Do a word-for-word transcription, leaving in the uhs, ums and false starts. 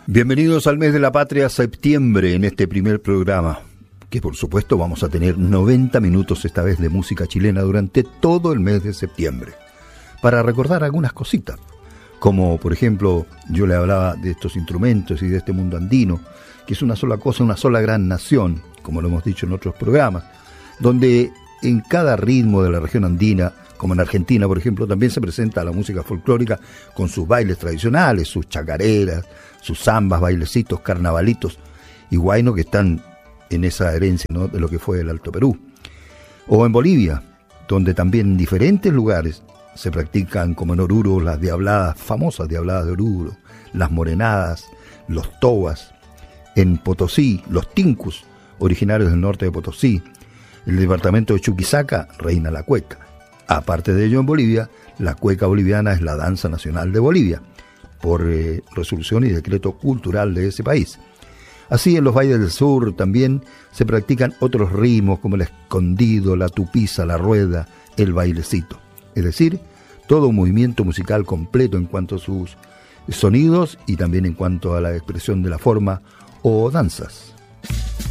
Bienvenidos al mes de la patria, septiembre, en este primer programa, que por supuesto vamos a tener noventa minutos esta vez de música chilena durante todo el mes de septiembre, para recordar algunas cositas, como por ejemplo yo le hablaba de estos instrumentos y de este mundo andino, que es una sola cosa, una sola gran nación, como lo hemos dicho en otros programas, donde en cada ritmo de la región andina, como en Argentina por ejemplo, también se presenta la música folclórica con sus bailes tradicionales, sus chacareras, sus zambas, bailecitos, carnavalitos y guaynos que están en esa herencia, ¿no?, de lo que fue el Alto Perú. O en Bolivia, donde también en diferentes lugares se practican, como en Oruro, las diabladas, famosas diabladas de Oruro, las morenadas, los tobas. En Potosí, los tincus, originarios del norte de Potosí. En el departamento de Chuquisaca reina la cueca. Aparte de ello, en Bolivia, la cueca boliviana es la danza nacional de Bolivia, por eh, resolución y decreto cultural de ese país. Así, en los valles del sur también se practican otros ritmos como el escondido, la tupiza, la rueda, el bailecito. Es decir, todo un movimiento musical completo en cuanto a sus sonidos y también en cuanto a la expresión de la forma o danzas.